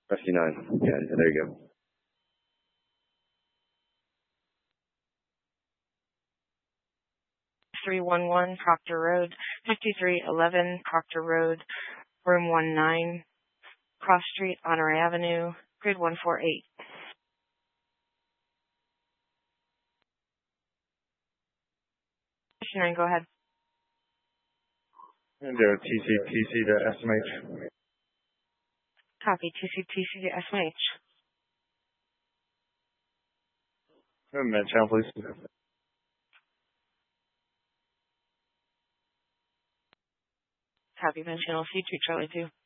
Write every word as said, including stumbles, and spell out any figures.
fifty-nine. Yeah, there you go. three one one Proctor Road, fifty-three eleven Proctor Road, room one nine, Cross Street, Honor Avenue, grid one four eight. nine, go ahead. And do T C T C to S M H. Copy, T C T C to S M H. Med channel, please. Copy, Med channel C two, Charlie two.